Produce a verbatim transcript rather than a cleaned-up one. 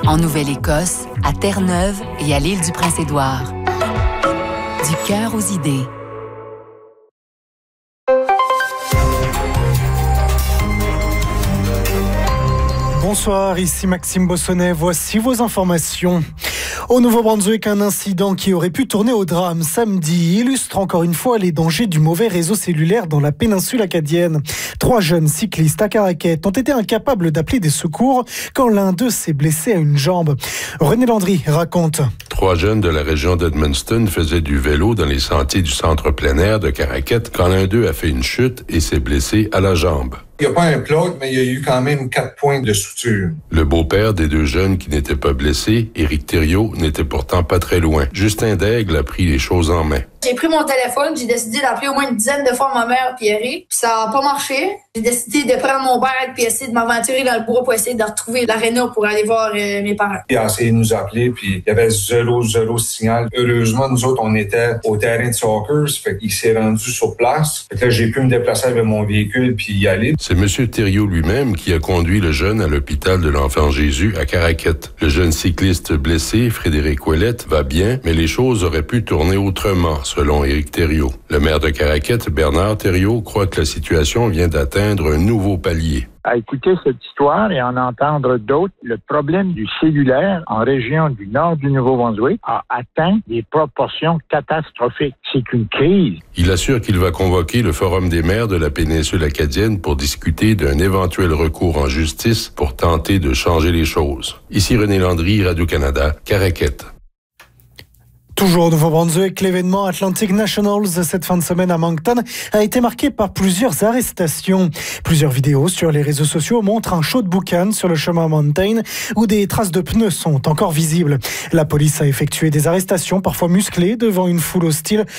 En Nouvelle-Écosse, à Terre-Neuve et à l'île du Prince-Édouard. Du cœur aux idées. Bonsoir, ici Maxime Bossonnet. Voici vos informations. Au Nouveau-Brunswick, un incident qui aurait pu tourner au drame samedi illustre encore une fois les dangers du mauvais réseau cellulaire dans la péninsule acadienne. Trois jeunes cyclistes à Caraquet ont été incapables d'appeler des secours quand l'un d'eux s'est blessé à une jambe. René Landry raconte. Trois jeunes de la région d'Edmundston faisaient du vélo dans les sentiers du centre plein air de Caraquet quand l'un d'eux a fait une chute et s'est blessé à la jambe. Il n'y a pas un plot, mais il y a eu quand même quatre points de suture. Le beau-père des deux jeunes qui n'étaient pas blessés, Éric Thériault, n'était pourtant pas très loin. Justin Daigle a pris les choses en main. J'ai pris mon téléphone, j'ai décidé d'appeler au moins une dizaine de fois ma mère et Eric, puis ça n'a pas marché. J'ai décidé de prendre mon père puis essayer de m'aventurer dans le bois pour essayer de retrouver l'aréna pour aller voir euh, mes parents. Il a essayé de nous appeler, puis il y avait zéro, zéro signal. Heureusement, nous autres, on était au terrain de soccer, ça fait qu'il s'est rendu sur place. Fait que là, j'ai pu me déplacer avec mon véhicule puis y aller. C'est M. Thériault lui-même qui a conduit le jeune à l'hôpital de l'Enfant Jésus à Caraquet. Le jeune cycliste blessé, Frédéric Ouellette, va bien, mais les choses auraient pu tourner autrement, selon Éric Thériault. Le maire de Caraquet, Bernard Thériault, croit que la situation vient d'atteindre un nouveau palier. À écouter cette histoire et en entendre d'autres, le problème du cellulaire en région du nord du Nouveau-Brunswick a atteint des proportions catastrophiques. C'est une crise. Il assure qu'il va convoquer le Forum des maires de la péninsule acadienne pour discuter d'un éventuel recours en justice pour tenter de changer les choses. Ici René Landry, Radio-Canada, Caraquet. Toujours au Nouveau-Brunswick, l'événement Atlantic Nationals cette fin de semaine à Moncton a été marqué par plusieurs arrestations. Plusieurs vidéos sur les réseaux sociaux montrent un show de boucan sur le chemin Mountain où des traces de pneus sont encore visibles. La police a effectué des arrestations parfois musclées devant une foule hostile